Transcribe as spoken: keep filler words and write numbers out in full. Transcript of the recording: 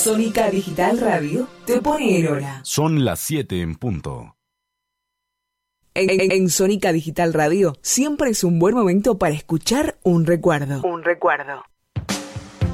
Sónica Digital Radio te pone en hora. Son las siete en punto. En, en, en Sónica Digital Radio siempre es un buen momento para escuchar un recuerdo. Un recuerdo.